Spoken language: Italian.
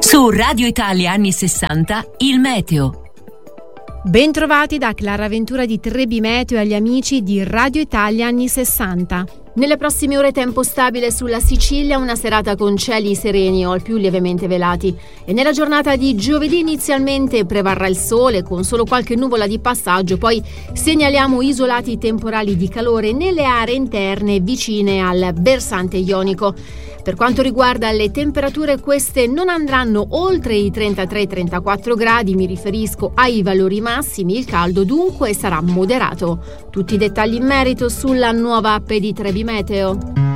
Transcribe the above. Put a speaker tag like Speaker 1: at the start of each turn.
Speaker 1: Su Radio Italia anni 60, il meteo.
Speaker 2: Bentrovati da Clara Ventura di Trebi Meteo e agli amici di Radio Italia anni 60. Nelle prossime ore tempo stabile sulla Sicilia, una serata con cieli sereni o al più lievemente velati. E nella giornata di giovedì inizialmente prevarrà il sole con solo qualche nuvola di passaggio, poi segnaliamo isolati temporali di calore nelle aree interne vicine al versante ionico. Per quanto riguarda le temperature, queste non andranno oltre i 33-34 gradi, mi riferisco ai valori massimi, il caldo dunque sarà moderato. Tutti i dettagli in merito sulla nuova app di Trebi Meteo.